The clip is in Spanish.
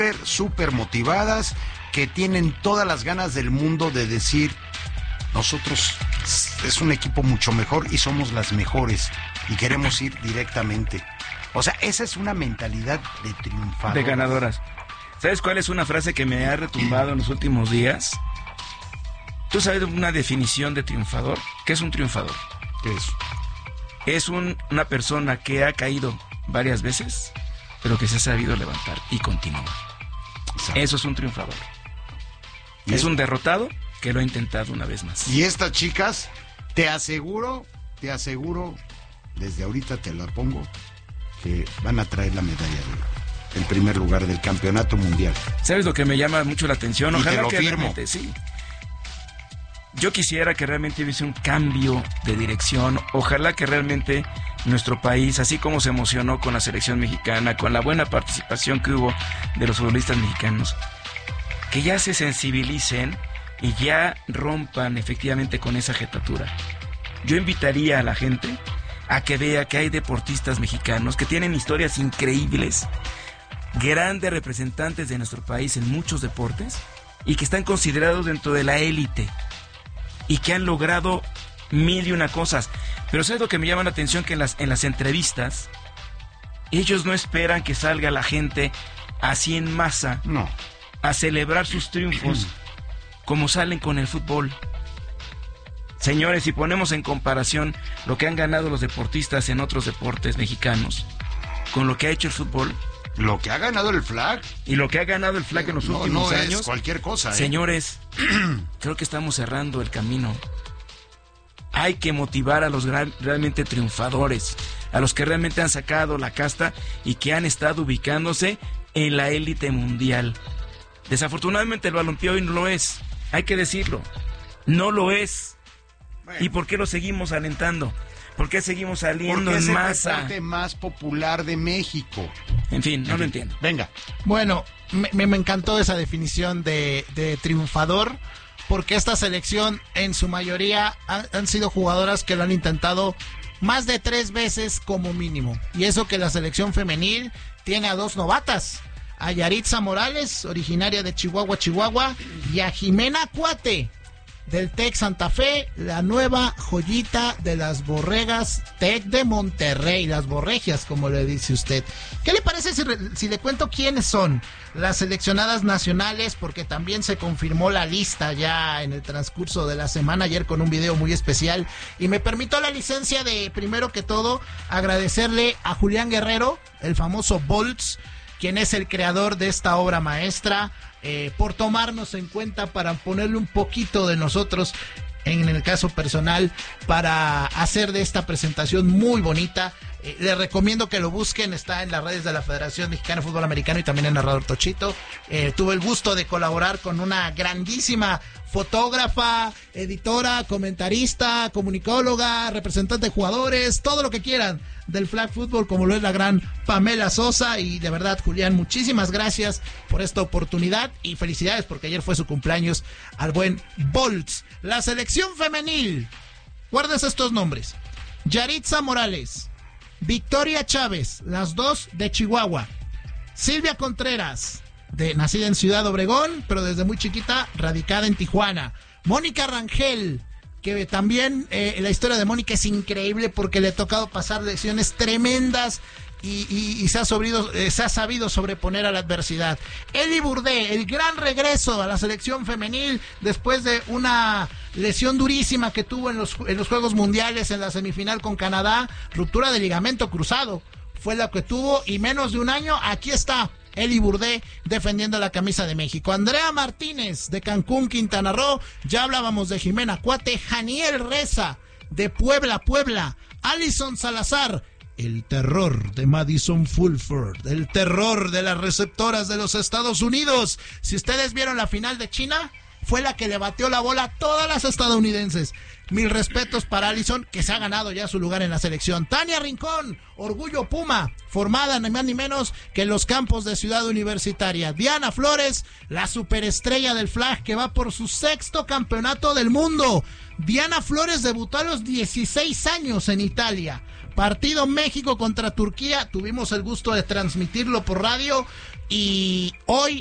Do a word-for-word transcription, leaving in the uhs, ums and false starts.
súper motivadas, que tienen todas las ganas del mundo de decir, nosotros es un equipo mucho mejor y somos las mejores y queremos ir directamente. O sea, esa es una mentalidad de triunfadoras. De ganadoras. ¿Sabes cuál es una frase que me ha retumbado en los últimos días? ¿Tú sabes una definición de triunfador? ¿Qué es un triunfador? ¿Qué es? Es un, una persona que ha caído varias veces, pero que se ha sabido levantar y continúa. Exacto. Eso es un triunfador. Es, es un derrotado que lo ha intentado una vez más. Y estas chicas, te aseguro, te aseguro, desde ahorita te la pongo, que van a traer la medalla de el primer lugar del campeonato mundial. ¿Sabes lo que me llama mucho la atención? Ojalá y te lo que firmo. Realmente, sí. Yo quisiera que realmente hubiese un cambio de dirección. Ojalá que realmente nuestro país, así como se emocionó con la selección mexicana, con la buena participación que hubo de los futbolistas mexicanos, que ya se sensibilicen y ya rompan efectivamente con esa jetatura. Yo invitaría a la gente a que vea que hay deportistas mexicanos que tienen historias increíbles, grandes representantes de nuestro país en muchos deportes y que están considerados dentro de la élite y que han logrado mil y una cosas. Pero ¿sabes lo que me llama la atención? Que en las, en las entrevistas ellos no esperan que salga la gente así en masa, no, a celebrar sus triunfos como salen con el fútbol. Señores, si ponemos en comparación lo que han ganado los deportistas en otros deportes mexicanos con lo que ha hecho el fútbol, lo que ha ganado el flag y lo que ha ganado el flag en los no, últimos no años, es cualquier cosa, ¿eh? Señores, creo que estamos cerrando el camino. Hay que motivar a los gran, realmente triunfadores, a los que realmente han sacado la casta y que han estado ubicándose en la élite mundial. Desafortunadamente el balompié hoy no lo es, hay que decirlo, no lo es. Bueno. ¿Y por qué lo seguimos alentando? ¿Por qué seguimos saliendo en masa? Es el deporte más popular de México. En fin, no en lo fin. entiendo. Venga. Bueno, me, me encantó esa definición de, de triunfador, porque esta selección en su mayoría han, han sido jugadoras que lo han intentado más de tres veces como mínimo. Y eso que la selección femenil tiene a dos novatas, a Yaritza Morales, originaria de Chihuahua, Chihuahua, y a Jimena Cuate, del Tec Santa Fe, la nueva joyita de las Borregas Tec de Monterrey, las Borregias, como le dice usted. ¿Qué le parece si, si le cuento quiénes son las seleccionadas nacionales? Porque también se confirmó la lista ya en el transcurso de la semana, ayer con un video muy especial, y me permitió la licencia de, primero que todo, agradecerle a Julián Guerrero, el famoso Bolts, quien es el creador de esta obra maestra, eh, por tomarnos en cuenta para ponerle un poquito de nosotros, en el caso personal, para hacer de esta presentación muy bonita. Eh, les recomiendo que lo busquen, está en las redes de la Federación Mexicana de Fútbol Americano y también en Narrador Tochito. Eh, tuve el gusto de colaborar con una grandísima fotógrafa, editora, comentarista, comunicóloga, representante de jugadores, todo lo que quieran del flag football, como lo es la gran Pamela Sosa. Y de verdad, Julián, muchísimas gracias por esta oportunidad y felicidades porque ayer fue su cumpleaños al buen Bolts. La selección femenil, guardes estos nombres: Yaritza Morales, Victoria Chávez, las dos de Chihuahua, Silvia Contreras, de nacida en Ciudad Obregón, pero desde muy chiquita radicada en Tijuana, Mónica Rangel, que también eh, la historia de Mónica es increíble porque le ha tocado pasar lesiones tremendas y, y, y se, ha sobrido, eh, se ha sabido sobreponer a la adversidad. Eli Burdé, el gran regreso a la selección femenil después de una lesión durísima que tuvo en los, en los Juegos Mundiales en la semifinal con Canadá, ruptura de ligamento cruzado fue la que tuvo, y menos de un año aquí está Eli Burdé defendiendo la camisa de México. Andrea Martínez de Cancún, Quintana Roo, ya hablábamos de Jimena Cuate, Janiel Reza de Puebla, Puebla, Alison Salazar, el terror de Madison Fulford, el terror de las receptoras de los Estados Unidos. Si ustedes vieron la final de China, fue la que le batió la bola a todas las estadounidenses. Mil respetos para Alison, que se ha ganado ya su lugar en la selección. Tania Rincón, Orgullo Puma, formada ni más ni menos que en los campos de Ciudad Universitaria. Diana Flores, la superestrella del flag, que va por su sexto campeonato del mundo. Diana Flores debutó a los dieciséis años en Italia. Partido México contra Turquía, tuvimos el gusto de transmitirlo por radio y hoy